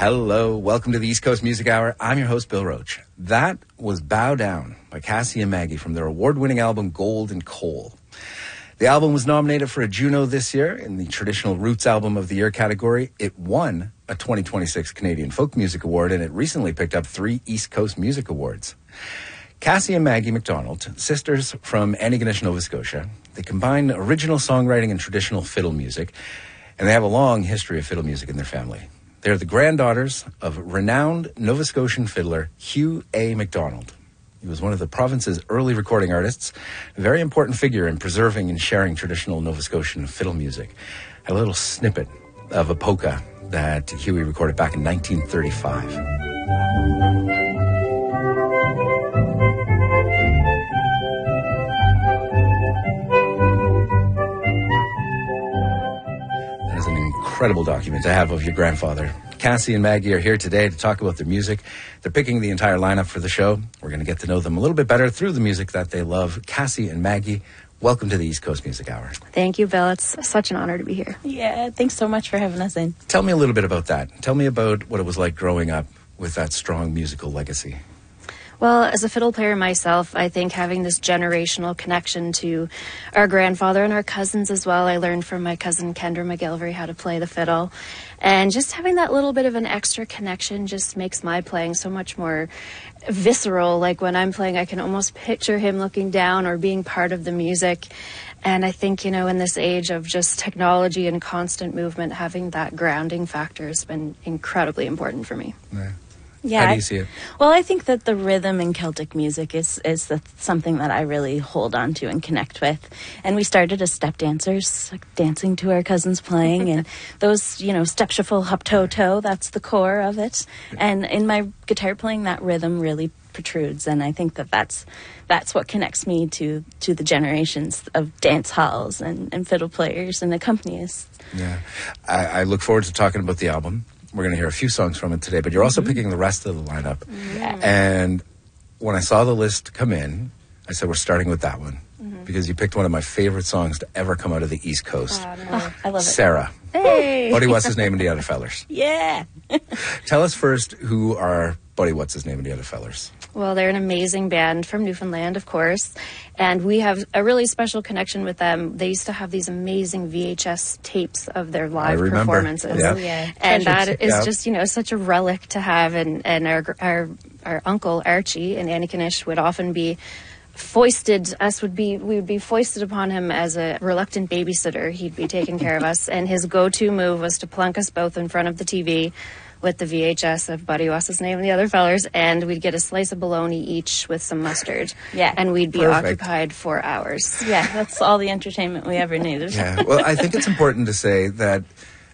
Hello, welcome to the East Coast Music Hour. I'm your host, Bill Roach. That was Bow Down by Cassie and Maggie from their award-winning album, Gold and Coal. The album was nominated for a Juno this year in the Traditional Roots Album of the Year category. It won a 2026 Canadian Folk Music Award, and it recently picked up 3 East Coast Music Awards. Cassie and Maggie McDonald, sisters from Antigonish, Nova Scotia, they combine original songwriting and traditional fiddle music, and they have a long history of fiddle music in their family. They're the granddaughters of renowned Nova Scotian fiddler Hugh A. MacDonald. He was one of the province's early recording artists, a very important figure in preserving and sharing traditional Nova Scotian fiddle music. A little snippet of a polka that Huey recorded back in 1935. Incredible document to have of your grandfather. Cassie and Maggie are here today to talk about their music. They're picking the entire lineup for the show. We're going to get to know them a little bit better through the music that they love. Cassie and Maggie, welcome to the East Coast Music Hour. Thank you, Bill. It's such an honor to be here. Yeah, thanks so much for having us in. Tell me a little bit about that. Tell me about what it was like growing up with that strong musical legacy. Well, as a fiddle player myself, I think having this generational connection to our grandfather and our cousins as well. I learned from my cousin Kendra McGillivray how to play the fiddle. And just having that little bit of an extra connection just makes my playing so much more visceral. Like when I'm playing, I can almost picture him looking down or being part of the music. And I think, in this age of just technology and constant movement, having that grounding factor has been incredibly important for me. Yeah. How do you see it? Well, I think that the rhythm in Celtic music is something that I really hold on to and connect with. And we started as step dancers, like dancing to our cousins playing. And those, step shuffle, hop toe toe, that's the core of it. And in my guitar playing, that rhythm really protrudes. And I think that's what connects me to the generations of dance halls and fiddle players and accompanists. Yeah. I look forward to talking about the album. We're going to hear a few songs from it today, but you're also picking the rest of the lineup. Yeah. And when I saw the list come in, I said, we're starting with that one. Because you picked one of my favorite songs to ever come out of the East Coast. Oh, I love it. Sarah. Hey! Buddy What's His Name and the Other Fellers. Yeah. Tell us first who are Buddy What's His Name and the Other Fellers. Well, they're an amazing band from Newfoundland, of course, and we have a really special connection with them. They used to have these amazing VHS tapes of their live performances. Yeah. Oh, yeah. And Treasures. that is just, such a relic to have. And our uncle Archie in Antigonish would often be foisted, we would be foisted upon him as a reluctant babysitter. He'd be taking care of us, and his go-to move was to plunk us both in front of the TV with the VHS of Buddy What's His Name and the Other Fellers, and we'd get a slice of bologna each with some mustard. Yeah. And we'd be Perfect. occupied for hours. Yeah, that's all the entertainment we ever needed. Yeah. Well, I think it's important to say that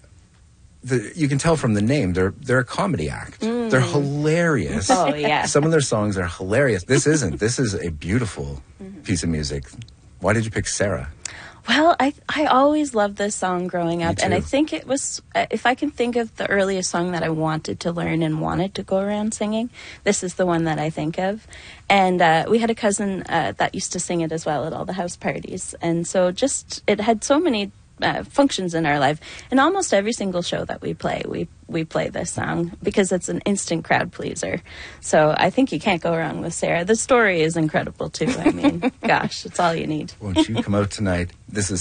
you can tell from the name, they're a comedy act. They're hilarious. Oh, yeah. Some of their songs are hilarious. This isn't. This is a beautiful piece of music. Why did you pick Sarah? Well, I always loved this song growing up, Me too. and I think it was, if I can think of the earliest song that I wanted to learn and wanted to go around singing, this is the one that I think of. And we had a cousin that used to sing it as well at all the house parties, and so it had so many functions in our life, and almost every single show that we play, we play this song because it's an instant crowd pleaser. So I think you can't go wrong with Sarah. The story is incredible too. I mean, gosh, it's all you need. Won't you come out tonight? This is